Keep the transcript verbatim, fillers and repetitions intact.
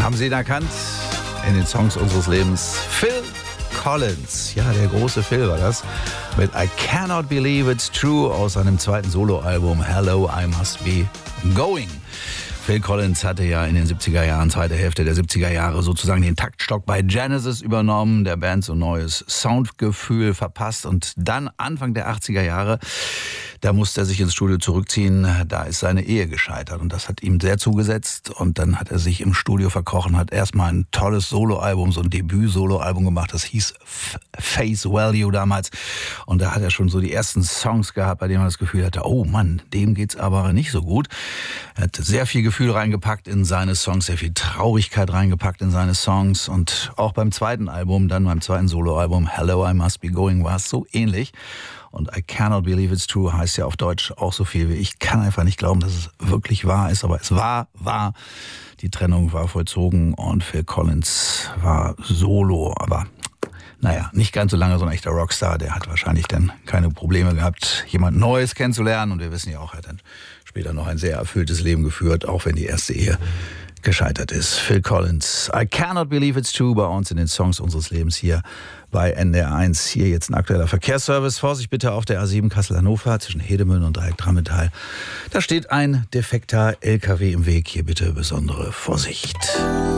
Haben Sie ihn erkannt? In den Songs unseres Lebens. Phil Collins. Ja, der große Phil war das. Mit I Cannot Believe It's True aus seinem zweiten Soloalbum Hello, I Must Be Going. Phil Collins hatte ja in den siebziger Jahren, zweite Hälfte der siebziger Jahre sozusagen den Taktstock bei Genesis übernommen, der Band so ein neues Soundgefühl verpasst und dann Anfang der achtziger Jahre, da musste er sich ins Studio zurückziehen, da ist seine Ehe gescheitert und das hat ihm sehr zugesetzt und dann hat er sich im Studio verkrochen, hat erstmal ein tolles Soloalbum, so ein Debüt-Soloalbum gemacht, das hieß Face Value damals und da hat er schon so die ersten Songs gehabt, bei denen man das Gefühl hatte, oh Mann, dem geht's aber nicht so gut. Er hat sehr viel Gefühl reingepackt in seine Songs, sehr viel Traurigkeit reingepackt in seine Songs und auch beim zweiten Album, dann beim zweiten Soloalbum Hello, I Must Be Going war es so ähnlich und I Cannot Believe It's True heißt ja auf Deutsch auch so viel wie ich kann einfach nicht glauben, dass es wirklich wahr ist, aber es war wahr. Die Trennung war vollzogen und Phil Collins war solo, aber naja, nicht ganz so lange so ein echter Rockstar, der hat wahrscheinlich dann keine Probleme gehabt, jemand Neues kennenzulernen und wir wissen ja auch, er hat dann später noch ein sehr erfülltes Leben geführt, auch wenn die erste Ehe gescheitert ist. Phil Collins, I Cannot Believe It's True bei uns in den Songs unseres Lebens hier bei N D R eins. Hier jetzt ein aktueller Verkehrsservice. Vorsicht bitte auf der A sieben Kassel-Hannover zwischen Hedemünde und Dreieck-Drammental. Da steht ein defekter L K W im Weg. Hier bitte besondere Vorsicht.